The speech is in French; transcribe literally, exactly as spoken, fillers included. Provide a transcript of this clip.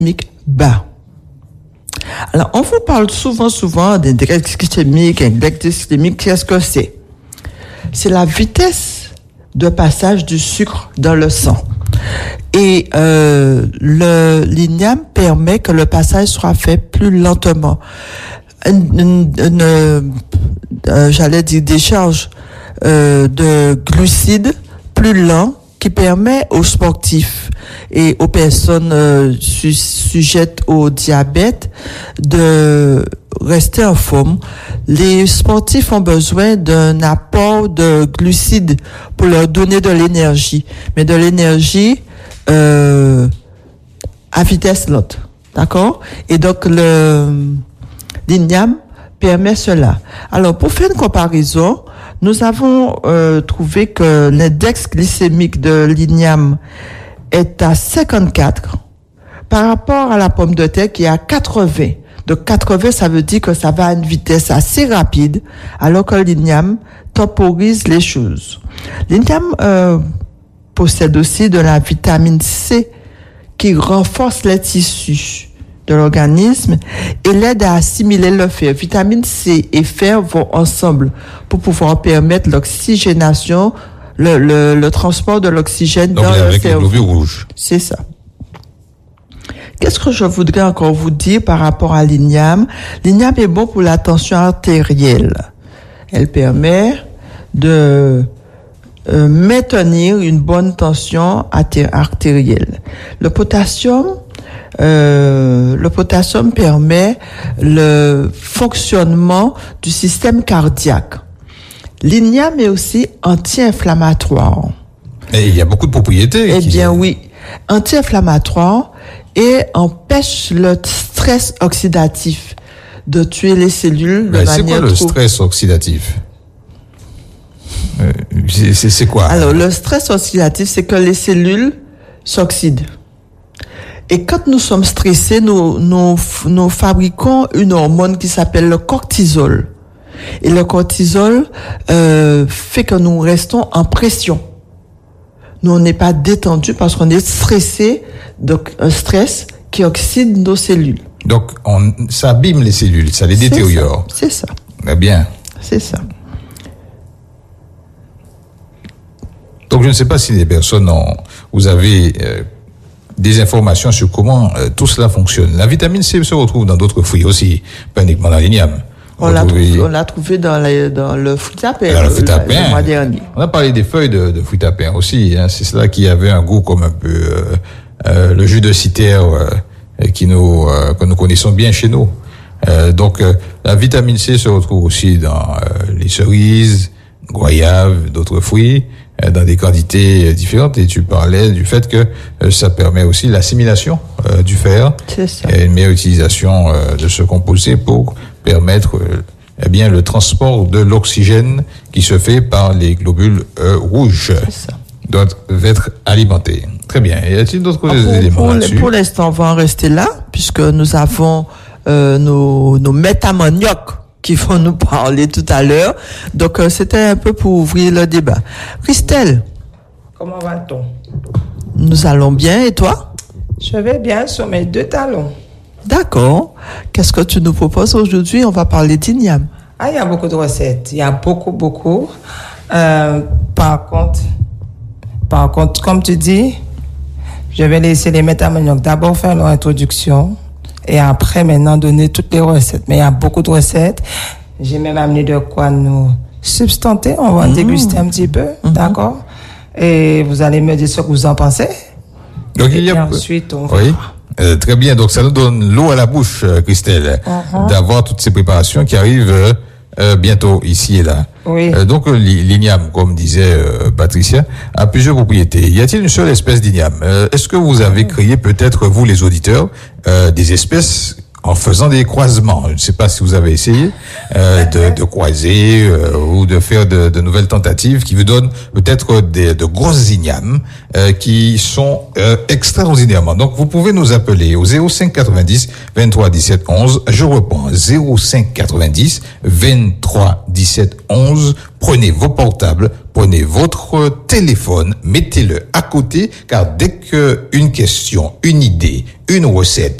bas. Alors, on vous parle souvent, souvent d'index glycémique, index glycémique, qu'est-ce que c'est? C'est la vitesse de passage du sucre dans le sang. Et euh, le l'I N A M permet que le passage soit fait plus lentement. Une, une, une euh, j'allais dire décharge euh, de glucides plus lent qui permet aux sportifs et aux personnes euh, su- sujettes au diabète de rester en forme. Les sportifs ont besoin d'un apport de glucides pour leur donner de l'énergie, mais de l'énergie euh, à vitesse lente, d'accord? Et donc le l'I N A M permet cela. Alors pour faire une comparaison, nous avons euh, trouvé que l'index glycémique de l'I N A M est à cinquante-quatre par rapport à la pomme de terre qui est à quatre-vingts. Donc quatre-vingts, ça veut dire que ça va à une vitesse assez rapide, alors que l'I N A M temporise les choses. L'I N A M euh, possède aussi de la vitamine C qui renforce les tissus de l'organisme et l'aide à assimiler le fer. Vitamine C et fer vont ensemble pour pouvoir permettre l'oxygénation, le, le, le transport de l'oxygène donc dans le avec cerveau. Le globule rouge. C'est ça. Qu'est-ce que je voudrais encore vous dire par rapport à l'I N A M? L'I N A M est bon pour la tension artérielle. Elle permet de euh, maintenir une bonne tension artérielle. Le potassium Euh, le potassium permet le fonctionnement du système cardiaque. L'I N A M est aussi anti-inflammatoire. Et il y a beaucoup de propriétés. Eh qui... bien oui, anti-inflammatoire et empêche le stress oxydatif de tuer les cellules de ben, manière c'est quoi le trop... stress oxydatif? euh, c'est, c'est, c'est quoi? Alors le stress oxydatif, c'est que les cellules s'oxydent. Et quand nous sommes stressés, nous, nous, nous fabriquons une hormone qui s'appelle le cortisol. Et le cortisol euh, fait que nous restons en pression. Nous, on n'est pas détendu parce qu'on est stressé, donc un stress qui oxyde nos cellules. Donc, on, ça abîme les cellules, ça les C'est détériore. ça, c'est ça. Eh bien. C'est ça. Donc, je ne sais pas si les personnes ont, vous avez euh, des informations sur comment euh, tout cela fonctionne. La vitamine C se retrouve dans d'autres fruits aussi, pas uniquement dans l'I N A M. On l'a, trouvé, on l'a trouvé dans, les, dans le fruit à pain, le, fruit à pain. le mois dernier. On a parlé des feuilles de, de fruits à pain aussi. Hein. C'est cela qui avait un goût comme un peu euh, euh, le jus de citerre euh, qui nous euh, que nous connaissons bien chez nous. Euh, donc euh, la vitamine C se retrouve aussi dans euh, les cerises, goyaves, d'autres fruits, euh, dans des quantités différentes. Et tu parlais du fait que euh, ça permet aussi l'assimilation euh, du fer. C'est ça. Et une meilleure utilisation euh, de ce composé pour permettre euh, eh bien le transport de l'oxygène qui se fait par les globules euh, rouges. C'est ça. Doivent être alimentés. Très bien. Y a-t-il d'autres pour, éléments pour, là-dessus? Pour l'instant, on va en rester là, puisque nous avons euh, nos, nos métamaniocs qui vont nous parler tout à l'heure. Donc, euh, c'était un peu pour ouvrir le débat. Christelle. Comment va-t-on? Nous allons bien, et toi? Je vais bien sur mes deux talons. D'accord. Qu'est-ce que tu nous proposes aujourd'hui? On va parler d'I N A M. Ah, il y a beaucoup de recettes. Il y a beaucoup, beaucoup. Euh, par contre, par contre, comme tu dis, je vais laisser les métamaniocs d'abord faire leur introduction et après maintenant donner toutes les recettes. Mais il y a beaucoup de recettes. J'ai même amené de quoi nous substanter. On va mmh. déguster un petit peu, mmh. d'accord? Et vous allez me dire ce que vous en pensez. Donc, et il y a... ensuite, on va... Oui. Euh, très bien, donc ça nous donne l'eau à la bouche, euh, Christelle, uh-huh. d'avoir toutes ces préparations qui arrivent euh, euh, bientôt ici et là. Oui. Euh, donc l'I N A M, comme disait euh, Patricia, a plusieurs propriétés. Y a-t-il une seule espèce d'I N A M? euh, Est-ce que vous avez créé peut-être, vous les auditeurs, euh, des espèces en faisant des croisements. Je ne sais pas si vous avez essayé euh, de, de croiser euh, ou de faire de, de nouvelles tentatives qui vous donnent peut-être des, de grosses ignames euh, qui sont euh, extraordinairement. Donc vous pouvez nous appeler au zéro cinq quatre-vingt-dix vingt-trois dix-sept onze. Je reprends zéro cinq quatre-vingt-dix vingt-trois dix-sept onze. Prenez vos portables, prenez votre téléphone, mettez-le à côté, car dès qu'une question, une idée, une recette